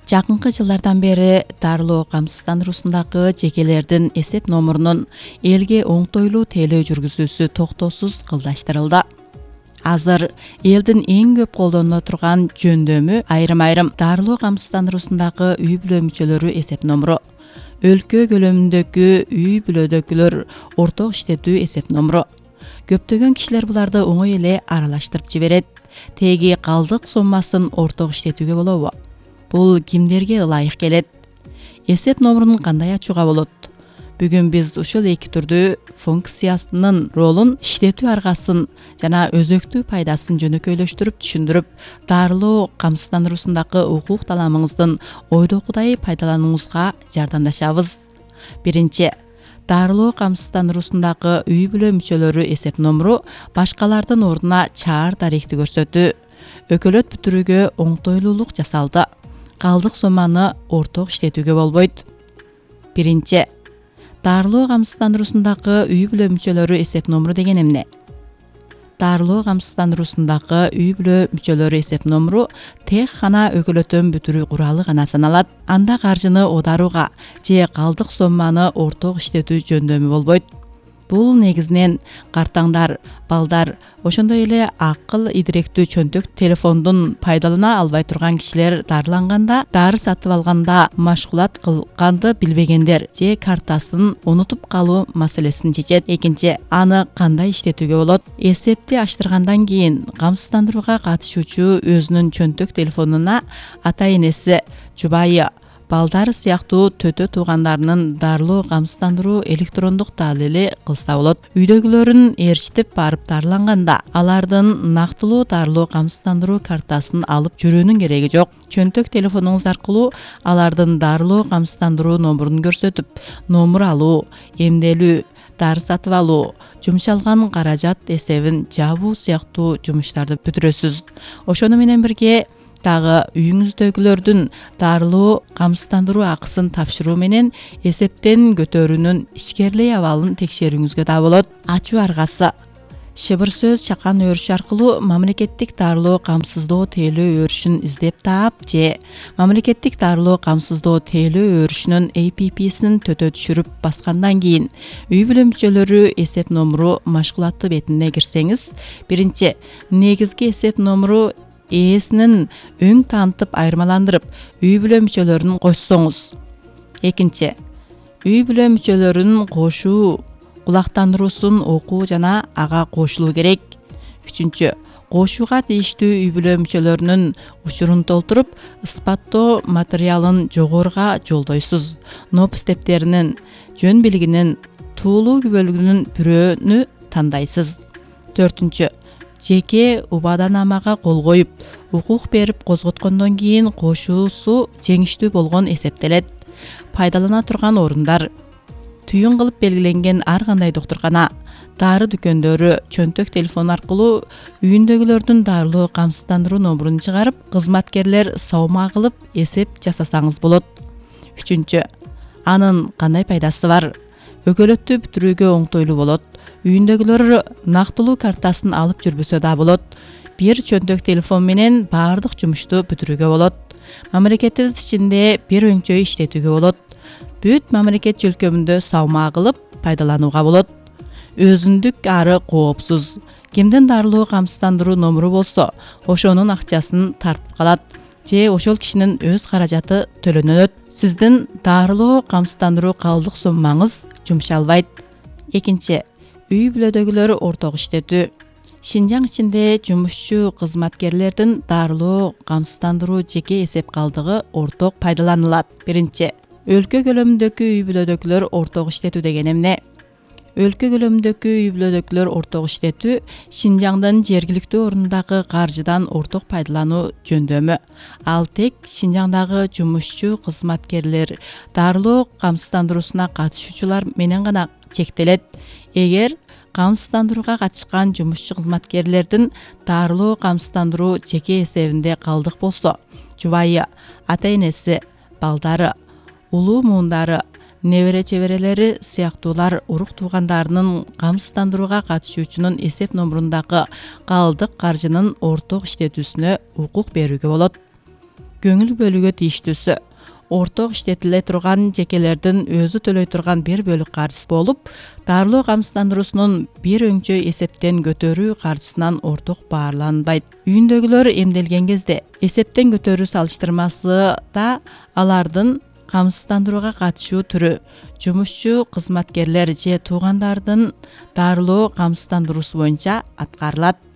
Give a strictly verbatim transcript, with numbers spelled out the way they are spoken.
Жакынкы жылдардан бери дарылоо камсыздандыруусундагы жекелердин эсеп номурунун элге оңтойлуу тейлөө жүргүзүүсү токтоосуз кылдаштырылды. Азыр элдин эң көп колдонула турган жөндөмү айрым-айрым дарылоо камсыздандыруусундагы үй бүлө мүчөлөрү эсеп номуру. Өлкө көлөмүндөгү үй бүлөдөгүлөр орток иштетүү эсеп номуру. Көптөгөн кишилер буларды оңой эле аралаштырып жиберет. Теги калдык суммасын орток иштетүүгө болобу? Бул кимдерге ылайык келет? Эсеп номурун кандай ачууга болот? Бүгүн биз ушул эки түрдүү функциясынын ролун, иштетүү аргасын жана өзөктүү пайдасын жөнөкөйлөштүрүп түшүндүрүп, дарылоо камсыздандыруусундагы укук таламыңыздын ойдокудай пайдаланууңузга жардамдашабыз. Биринчи, дарылоо камсыздандыруусундагы үй бүлө мүчөлөрү эсеп номуру башкалардын ордуна чаар даректи көрсөтүү. Өкөлөт бүтүрүүгө оңтойлуулук жасалды. Калдык соманы орток иштетүүгө болбойт. Биринчи, дарылоо камсыздандыруусундагы үй бүлө мүчөлөрү эсеп номуру деген эмне? Дарылоо камсыздандыруусундагы үй бүлө мүчөлөрү эсеп номуру тех гана өкөлөтөн бүтүрүү куралы гана саналат. Анда каржыны оодарууга же калдык сомманы орток иштетүү жөндөмү болбойт. Бул негизинен картаңдар, балдар, ошондой эле акыл идиректүү чөнтөк телефондун пайдалана албай турган кишилер дарыланганда, дары сатып алганда, машгулат кылганды билбегендер же картасын унутуп калуу маселесин чечет. Экинчи, аны кандай иштетүүгө болот? Эсепти ачтыргандан кийин камсыздандырууга катышуучу өзүнүн чөнтөк телефонуна ата-энеси, жубайы, балдары сыяктуу төтө туугандарынын дарылоо камсыздандыруу электрондук далили кылса болот. Үйдөгүлөрүн ээрчитип барып дарыланганда, алардын нактылуу дарылоо камсыздандыруу картасын алып жүрүүнүн кереги жок. Чөнтөк телефонуңуз аркылуу алардын дарылоо камсыздандыруу номурун көрсөтүп, номур алуу, эмделүү, дары сатып алуу, жумшалган каражат эсебин жабуу сыяктуу жумуштарды бүтүрөсүз. Ошону менен бирге дагы үйүңүздөгүлөрдүн дарылоо камсыздандыруу акысын тапшыруу менен эсептен көтөрүүнүн ичкерлей абалын текшерүүңүзгө да болот. Ачуу аргасы: шыбыр сөз чакан өрүш аркылуу мамлекеттик дарылоо камсыздоо тейлөө өрүшүн издеп таап же мамлекеттик дарылоо камсыздоо тейлөө өрүшүнүн A P P-син төтө түшүрүп баскандан кийин үй бүлө мүчөлөрү эсеп номуру машгулаты бетине кирсеңиз, биринчи, негизги эсеп номуру ээсинин өң таантып айырмаландырып, үй бүлө мүчөлөрүн кошсоңуз. Экинчи, үй бүлө мүчөлөрүн кошуу кулактандыруусун окуу жана ага кошулуу керек. Үчүнчү, кошууга тийиштүү үй бүлө мүчөлөрүнүн учурун толтуруп, ыспаттоо материалын жогоруга жолдойсуз. Ноп стептеринин, жөн билигинин, туулуу күбөлүгүнүн бирөөнү тандайсыз. Төртүнчү, жеке убаданамага кол коюп, укук берип козготкондон кийин кошуусу жеңиштүү болгон эсептелет. Пайдалана турган орундар: түйүн кылып белгиленген ар кандай доктуркана, дары дүкөндөрү, чөнтөк телефон аркылуу үйүндөгүлөрдүн дарылоо камсыздандыруу номурун чыгарып, кызматкерлер саумал кылып эсеп жасасаңыз болот. Үчүнчү, анын кандай пайдасы бар? Өкөлөттү бүтүрүүгө оңтойлуу болот. Үйүндөгүлөр нактылуу картасын алып жүрбөсө да болот. Бир чөнтөк телефон менен баардык жумушту бүтүрүүгө болот. Мамлекетибиз ичинде бир өңчөй иштетүүгө болот. Бүт мамлекет жөлкөмүндө саумал кылып пайдаланууга болот. Өзүндүк ары коопсуз. Кимдин дарылоо камсыздандыруу номуру болсо, ошонун акчасын тартып калат же ошол кишинин өз каражаты төлөнөт. Сиздин дарылоо камсыздандыруу калдык суммаңыз жумшалбайт. Экинчи, үй бүлөдөгүлөр орток иштетүү. Шинжаң ичинде жумушчу кызматкерлердин дарылоо камсыздандыруу жеке эсеп калдыгы орток пайдаланылат. Биринчи, өлкө көлөмүндөгү үй бүлөдөгүлөр орток иштетүү деген эмне? Өлкө көлөмүндөгү үй бүлөдөгүлөр орток иштетүү Шинжаңдын жергиликтүү орнундагы каржыдан орток пайдалануу жөндөмү. Ал тек Шинжаңдагы жумушчу кызматкерлер дарылоо камсыздандыруусуна катышуучулар менен гана чектелет. Эгер камсыздандырууга катышкан жумушчу кызматкерлердин дарылоо камсыздандыруу жеке эсебинде калдык болсо, жубайы, ата-энеси, балдары, улуу муундары, небере чеберелери сыяктуулар урук туугандарынын камсыздандырууга катышуучунун эсеп номурундагы калдык каржынын орток иштетүүсүнө укук берүүгө болот. көңүл бөлүүгө тийиштүүсү. Орток иштетиле турган жекелердин өзү төлөй турган бир бөлүк каржысы болуп, дарылоо камсыздандыруусунун бир өңчө эсептен көтөрүү каржысынан орток баарланбайт. Үйүндөгүлөр эмделген кезде эсептен көтөрүү салыштырмасы да алардын камсыздандырууга катышуу түрү, жумушчу, кызматкерлер же туугандардын дарылоо камсыздандыруусу боюнча аткарылат.